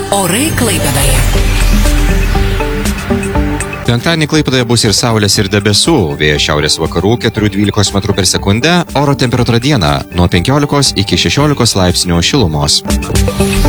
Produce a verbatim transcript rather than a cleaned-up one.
Orai Klaipėdoje. Penktadienį Klaipėdoje bus ir saulės, ir debesų. Vėjas šiaurės vakarų keturi dvylika metrų per sekundę. Oro temperatūra dieną nuo penkiolikos iki šešiolikos laipsnių šilumos.